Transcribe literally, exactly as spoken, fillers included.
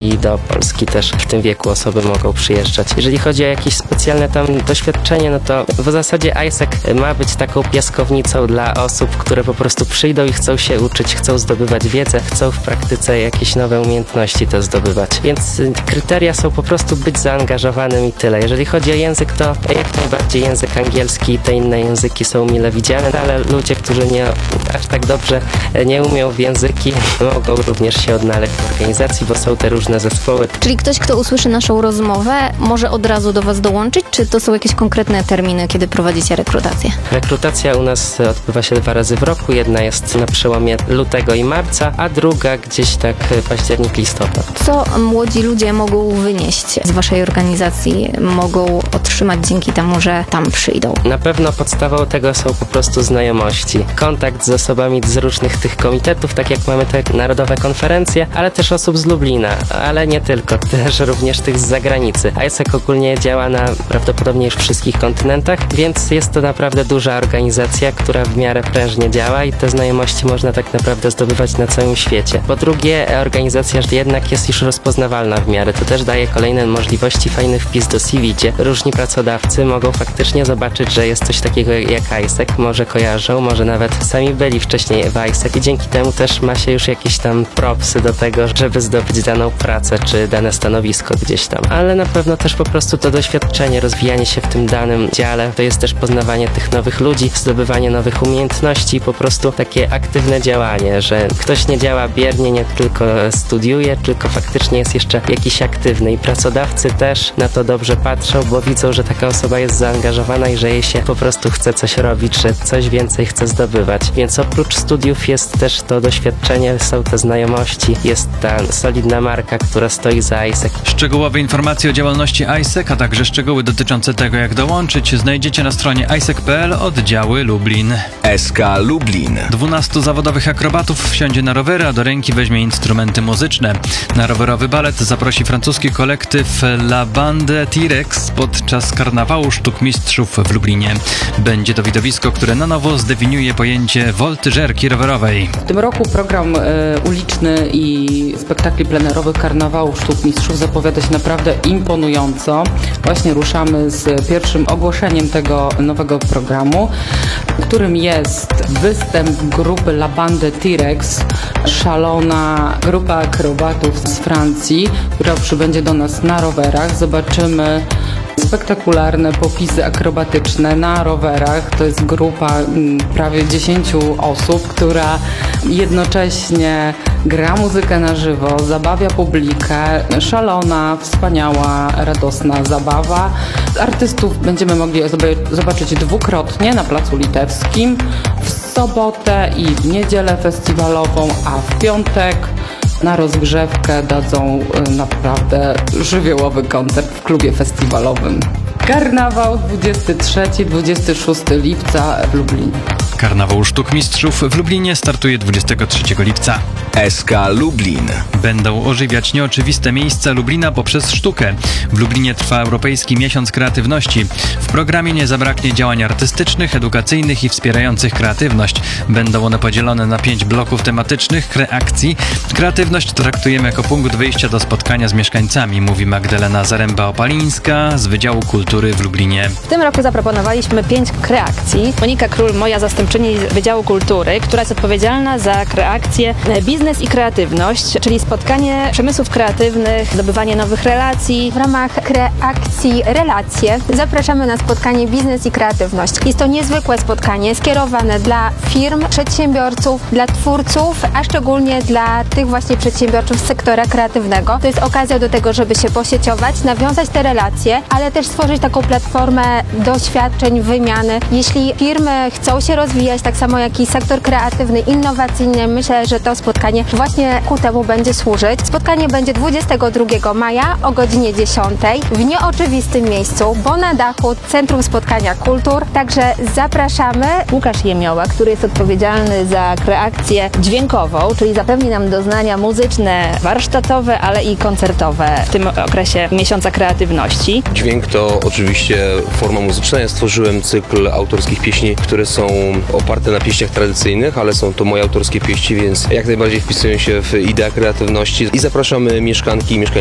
i do Polski też w tym wieku osoby mogą przyjeżdżać. Jeżeli chodzi o jakieś specjalne tam doświadczenie, no to w zasadzie I S E C ma być taką piaskownicą dla osób, które po prostu przyjdą i chcą się uczyć, chcą zdobywać wiedzę, chcą w praktyce jakieś nowe umiejętności to zdobywać. Więc kryteria są po prostu być zaangażowanym i tyle. Jeżeli chodzi o język, to jak najbardziej język angielski i te inne języki są mile widziane, ale ludzie, którzy nie aż tak dobrze nie umią w języki, mogą również się odnaleźć w organizacji, bo są te różne zespoły. Czyli ktoś, kto usłyszy naszą rozmowę, może od razu do Was dołączyć, czy to są jakieś konkretne terminy, kiedy prowadzicie rekrutację? Rekrutacja u nas odbywa się dwa razy w roku. Jedna jest na przełomie lutego i marca, a druga gdzieś tak październik, listopad. Co młodzi ludzie mogą wynieść z Waszej organizacji, mogą otrzymać dzięki temu, że tam przyjdą? Na pewno podstawą tego są po prostu znajomości. Kontakt z osobami z różnych tych komitetów, tak jak mamy te narodowe konferencje, ale też osób z Lublina, ale nie tylko, też również tych z zagranicy. I S E C ogólnie działa na prawdopodobnie już wszystkich kontynentach, więc jest to naprawdę duża organizacja, która w miarę prężnie działa i te znajomości można tak naprawdę zdobywać na całym świecie. Po drugie, organizacja jednak jest już rozpoznawalna w miarę. To też daje kolejne możliwości, fajny wpis do C V, gdzie różni pracodawcy mogą faktycznie zobaczyć, że jest coś takiego jak I S E C, może kojarzą, może nawet sami byli wcześniej w I S E C i dzięki temu też ma się już jakieś tam propsy do tego, żeby zdobyć daną pracę czy dane stanowisko gdzieś tam. Ale na pewno też po prostu to doświadczenie, rozwijanie się w tym danym dziale, to jest też poznawanie tych nowych ludzi, zdobywanie nowych umiejętności, po prostu takie aktywne działanie, że ktoś nie działa biernie, nie tylko studiuje, tylko faktycznie jest jeszcze jakiś aktywny i pracodawcy też na to dobrze patrzą, bo widzą, że taka osoba jest zaangażowana i że jej się po prostu chce coś robić, że coś więcej chce zdobywać. Więc oprócz studiów jest też to doświadczenie, są te znajomości, jest ta solidna marka, która stoi za I S E C. Szczegółowe informacje o działalności I S E C, a także szczegóły dotyczące tego, jak dołączyć, znajdziecie na stronie i s e c kropka p l oddziały Lublin. S K Lublin. dwunastu zawodowych akrobatów wsiądzie na rowery, a do ręki weźmie instrumenty muzyczne. Na rowerowy balet zaprosi francuski kolektyw La Bande T-Rex podczas karnawału sztuk mistrzów w Lublinie. Będzie to widowisko, które na nowo zdefiniuje pojęcie woltyżerki rowerowej. W tym roku program y, uliczny i spektakli plenerowych karnawałów sztuk mistrzów zapowiada się naprawdę imponująco. Właśnie ruszamy z pierwszym ogłoszeniem tego nowego programu, którym jest występ grupy La Bande T-Rex, szalona grupa akrobatów z Francji, która przybędzie do nas na rowerach. Zobaczymy spektakularne popisy akrobatyczne na rowerach. To jest grupa prawie dziesięciu osób, która jednocześnie gra muzykę na żywo, zabawia publikę. Szalona, wspaniała, radosna zabawa. Artystów będziemy mogli zobaczyć dwukrotnie na Placu Litewskim, w sobotę i w niedzielę festiwalową, a w piątek na rozgrzewkę dadzą naprawdę żywiołowy koncert w klubie festiwalowym. Karnawał dwudziestego trzeciego do dwudziestego szóstego lipca w Lublinie. Karnawał Sztuk Mistrzów w Lublinie startuje dwudziestego trzeciego lipca. S K Lublin. Będą ożywiać nieoczywiste miejsca Lublina poprzez sztukę. W Lublinie trwa Europejski Miesiąc Kreatywności. W programie nie zabraknie działań artystycznych, edukacyjnych i wspierających kreatywność. Będą one podzielone na pięć bloków tematycznych kreakcji. Kreatywność traktujemy jako punkt wyjścia do spotkania z mieszkańcami, mówi Magdalena Zaręba-Opalińska z Wydziału Kultury w Lublinie. W tym roku zaproponowaliśmy pięć kreakcji. Monika Król, moja zastępczyni z Wydziału Kultury, która jest odpowiedzialna za kreakcję biznes i kreatywność, czyli spotkanie przemysłów kreatywnych, zdobywanie nowych relacji. W ramach kreakcji relacje zapraszamy na spotkanie biznes i kreatywność. Jest to niezwykłe spotkanie skierowane dla firm, przedsiębiorców, dla twórców, a szczególnie dla tych właśnie przedsiębiorców z sektora kreatywnego. To jest okazja do tego, żeby się posieciować, nawiązać te relacje, ale też stworzyć taką platformę doświadczeń, wymiany. Jeśli firmy chcą się rozwijać, tak samo jak i sektor kreatywny, innowacyjny, myślę, że to spotkanie właśnie ku temu będzie służyć. Spotkanie będzie dwudziestego drugiego maja o godzinie dziesiątej w nieoczywistym miejscu, bo na dachu Centrum Spotkania Kultur. Także zapraszamy. Łukasz Jemioła, który jest odpowiedzialny za kreację dźwiękową, czyli zapewni nam doznania muzyczne, warsztatowe, ale i koncertowe w tym okresie Miesiąca Kreatywności. Dźwięk to oczywiście forma muzyczna. Ja stworzyłem cykl autorskich pieśni, które są oparte na pieśniach tradycyjnych, ale są to moje autorskie pieśni, więc jak najbardziej wpisują się w ideę kreatywności i zapraszamy mieszkanki i mieszkańców